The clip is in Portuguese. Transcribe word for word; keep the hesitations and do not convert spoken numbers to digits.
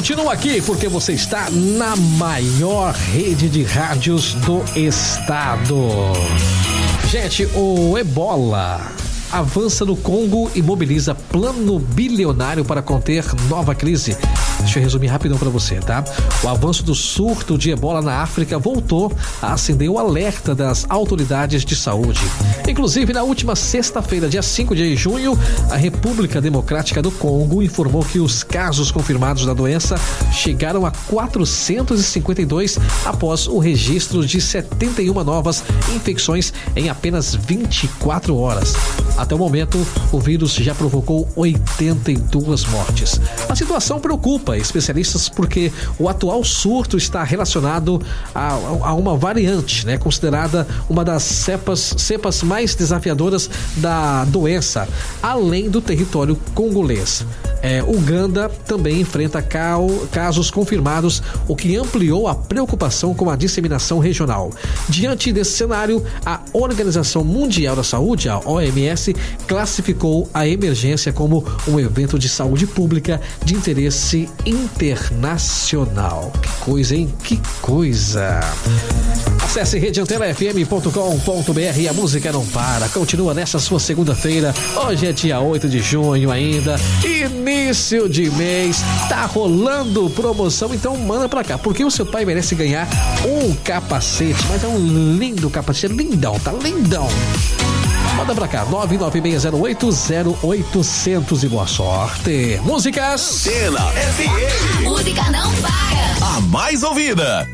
continua aqui porque você está na maior rede de rádios do estado. Gente, o Ebola avança no Congo e mobiliza plano bilionário para conter nova crise. Deixa eu resumir rapidão para você, tá? O avanço do surto de Ebola na África voltou a acender o alerta das autoridades de saúde. Inclusive, na última sexta-feira, dia cinco de junho, a República Democrática do Congo informou que os casos confirmados da doença chegaram a quatrocentos e cinquenta e dois após o registro de setenta e uma novas infecções em apenas vinte e quatro horas. Até o momento, o vírus já provocou oitenta e duas mortes. A situação preocupa especialistas porque o atual surto está relacionado a, a uma variante, né, considerada uma das cepas, cepas mais desafiadoras da doença, além do território congolês. É, Uganda também enfrenta cal, casos confirmados, o que ampliou a preocupação com a disseminação regional. Diante desse cenário, a Organização Mundial da Saúde, a O M S, classificou a emergência como um evento de saúde pública de interesse internacional. Que coisa, hein? Que coisa! Acesse rede antena f m ponto com ponto b r e a música não para. Continua nessa sua segunda-feira. Hoje é dia oito de junho ainda. Início de mês. Tá rolando promoção, então manda pra cá. Porque o seu pai merece ganhar um capacete. Mas é um lindo capacete. Lindão, tá lindão. Manda pra cá, nove nove seis zero oito zero oito zero zero e boa sorte. Músicas. Antena F M. Música não para. A mais ouvida.